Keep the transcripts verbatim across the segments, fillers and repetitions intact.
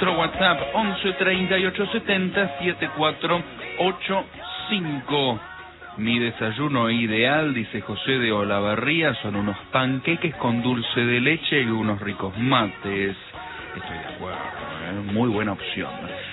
nuestro WhatsApp once treinta y ocho setenta setenta y cuatro ochenta y cinco. Mi desayuno ideal, dice José de Olavarría, son unos panqueques con dulce de leche y unos ricos mates. Estoy de acuerdo, ¿eh? Muy buena opción.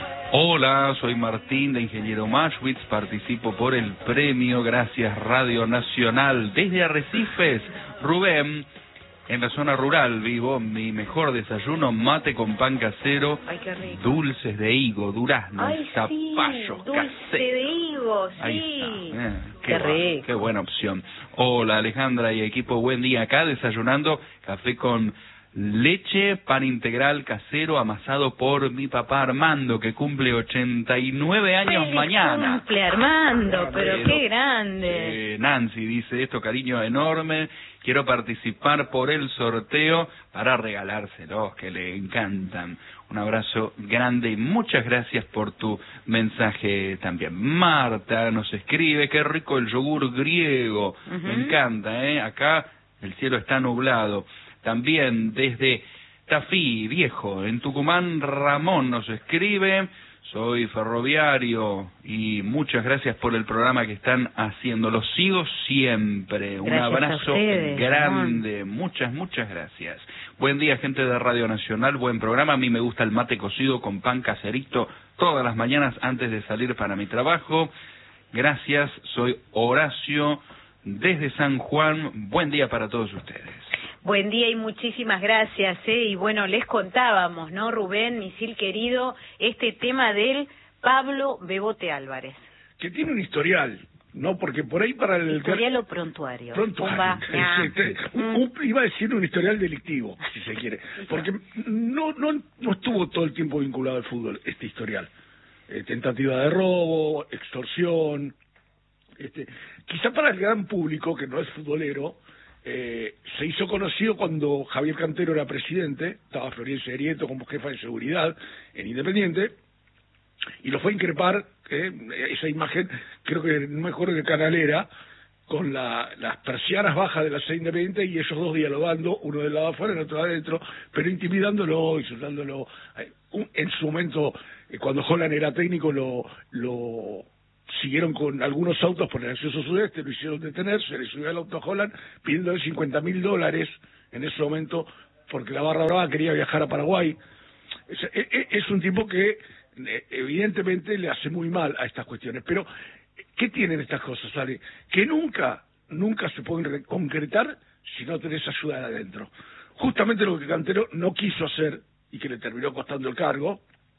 Hola, soy Martín de Ingeniero Maschwitz, participo por el premio, gracias Radio Nacional. Desde Arrecifes, Rubén, en la zona rural vivo, mi mejor desayuno, mate con pan casero, ay, qué rico, dulces de higo, duraznos, ay, zapallos sí, dulce caseros. de higo, sí. Ahí está, eh, qué, qué va, rico. qué buena opción. Hola Alejandra y equipo, buen día acá, desayunando café con leche, pan integral casero amasado por mi papá Armando, que cumple ochenta y nueve años ¡Feliz mañana. cumple, Armando! Pero Pero, qué grande. eh, Nancy dice esto, cariño enorme, quiero participar por el sorteo para regalárselos, que le encantan. Un abrazo grande y muchas gracias por tu mensaje también. Marta nos escribe, qué rico el yogur griego, uh-huh. Me encanta, ¿eh? Acá el cielo está nublado. También desde Tafí, Viejo, en Tucumán, Ramón nos escribe, soy ferroviario y muchas gracias por el programa que están haciendo, los sigo siempre. Un gracias abrazo ustedes, grande, Ramón. muchas, muchas gracias. Buen día, gente de Radio Nacional, buen programa, a mí me gusta el mate cocido con pan caserito todas las mañanas antes de salir para mi trabajo. Gracias, soy Horacio desde San Juan, buen día para todos ustedes. Buen día y muchísimas gracias, ¿eh? Y bueno, les contábamos, ¿no, Rubén, misil querido, este tema del Pablo Bebote Álvarez? Que tiene un historial, ¿no? Porque por ahí para el... Historial o prontuario. Prontuario. Pumba, Este, un, un, iba a decir un historial delictivo, si se quiere. Porque no, no, no estuvo todo el tiempo vinculado al fútbol, este historial. Eh, tentativa de robo, extorsión... Este, quizá para el gran público, que no es futbolero... Eh, se hizo conocido cuando Javier Cantero era presidente, estaba Florencio Arieto como jefa de seguridad en Independiente, y lo fue a increpar, eh, esa imagen, creo que no me acuerdo qué canal era, con la, las persianas bajas de la sede Independiente y ellos dos dialogando, uno del lado afuera y el otro adentro, pero intimidándolo, insultándolo. Eh, un, en su momento, eh, cuando Holland era técnico, lo... lo siguieron con algunos autos por el ansioso sudeste, lo hicieron detener, se le subió al auto a Holland pidiéndole cincuenta mil dólares en ese momento porque la barra brava quería viajar a Paraguay. Es, es, es un tipo que evidentemente le hace muy mal a estas cuestiones, pero ¿qué tienen estas cosas, Ale? Que nunca, nunca se pueden concretar si no tenés ayuda de adentro. Justamente lo que Cantero no quiso hacer y que le terminó costando el cargo,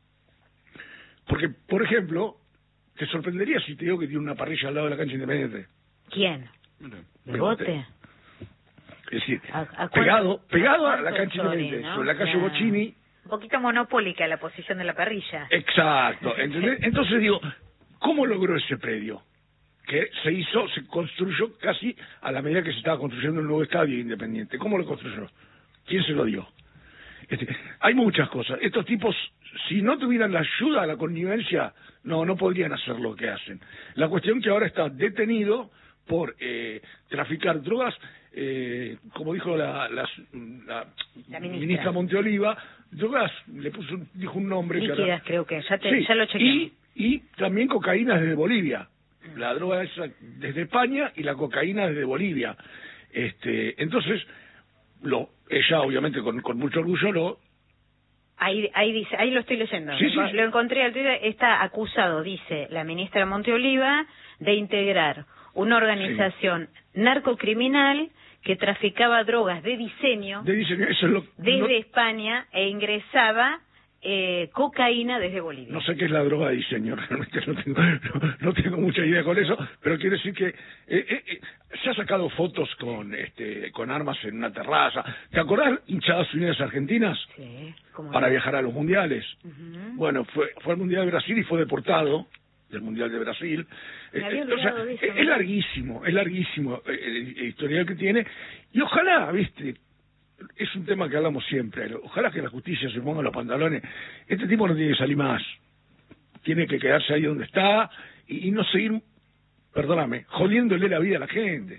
porque, por ejemplo, te sorprendería si te digo que tiene una parrilla al lado de la cancha Independiente. ¿Quién? ¿Bebote? Es decir, ¿A, a pegado, cuánto, pegado a a la cancha Independiente, ¿no? sobre la calle Claro. Bocchini. Un poquito monopólica la posición de la parrilla. Exacto, ¿entendés? Entonces digo, ¿cómo logró ese predio? Que se hizo, se construyó casi a la medida que se estaba construyendo el nuevo estadio Independiente. ¿Cómo lo construyó? ¿Quién se lo dio? Este, hay muchas cosas. Estos tipos, si no tuvieran la ayuda, la connivencia, no, no podrían hacer lo que hacen. La cuestión que ahora está detenido por eh, traficar drogas, eh, como dijo la, la, la, la ministra. ministra Monteoliva, drogas, le puso, dijo un nombre. Líquidas, que ahora, creo que, ya, te, sí, ya lo chequeé. Y, y también cocaína desde Bolivia. La droga es desde España y la cocaína desde Bolivia. Este, entonces, lo, ella obviamente con, con mucho orgullo lo... Ahí, ahí dice, ahí lo estoy leyendo, sí, sí, lo, sí. lo encontré al Twitter, está acusado, dice la ministra Monteoliva, de integrar una organización sí. narcocriminal que traficaba drogas de diseño, de diseño eso es lo, desde no, España e ingresaba eh, cocaína desde Bolivia. No sé qué es la droga de diseño, realmente no tengo, no, no tengo mucha idea con eso, pero quiero decir que eh, eh, eh, se ha sacado fotos con este con armas en una terraza. ¿Te acordás hinchadas unidas argentinas? Sí. ¿Cómo Para no? viajar a los mundiales. Uh-huh. Bueno, fue fue al Mundial de Brasil y fue deportado del Mundial de Brasil. Me había Eh, o sea, de eso, es, ¿no? es larguísimo, es larguísimo el, el, el historial que tiene, y ojalá, viste, es un tema que hablamos siempre, ojalá que la justicia se ponga los pantalones. Este tipo no tiene que salir más, tiene que quedarse ahí donde está y, y no seguir, perdóname, jodiéndole la vida a la gente.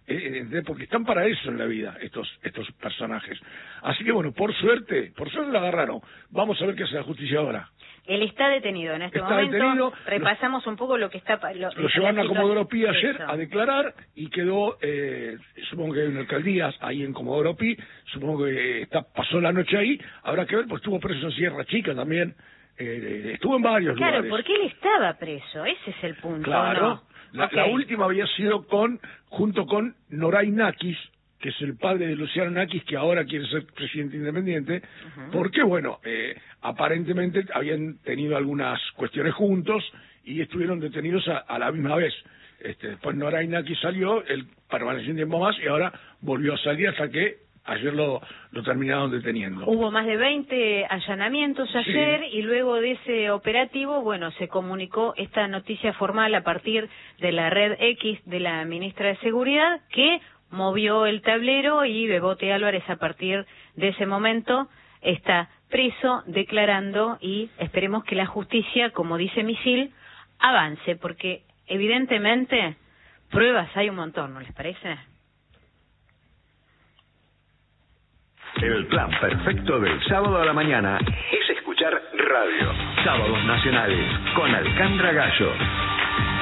eh, porque están para eso en la vida estos estos personajes. Así que bueno, por suerte, por suerte lo agarraron. Vamos a ver qué hace la justicia ahora. Él está detenido en este está momento. Detenido, Repasamos lo, un poco lo que está... Lo, lo llevaron a Comodoro Pi ayer eso. a declarar y quedó, eh, supongo que hay una alcaldía ahí en Comodoro Pi, supongo que está, pasó la noche ahí, habrá que ver, pues estuvo preso en Sierra Chica también, eh, estuvo en varios claro, lugares. Claro, porque él estaba preso, ese es el punto, Claro, ¿no? la, okay. la última había sido con, junto con Noray Nakis, que es el padre de Luciano Nakis, que ahora quiere ser presidente independiente, uh-huh. porque, bueno, eh, aparentemente habían tenido algunas cuestiones juntos y estuvieron detenidos a, a la misma vez. Este, después Noray Nakis salió, él permaneció un tiempo más y ahora volvió a salir hasta que ayer lo, lo terminaron deteniendo. Hubo más de veinte allanamientos ayer sí. y luego de ese operativo, bueno, se comunicó esta noticia formal a partir de la red X de la ministra de Seguridad que movió el tablero y Bebote Álvarez a partir de ese momento está preso, declarando y esperemos que la justicia, como dice Misil, avance, porque evidentemente pruebas hay un montón, ¿no les parece? El plan perfecto del sábado a la mañana es escuchar radio. Sábados Nacionales con Alcandra Gallo.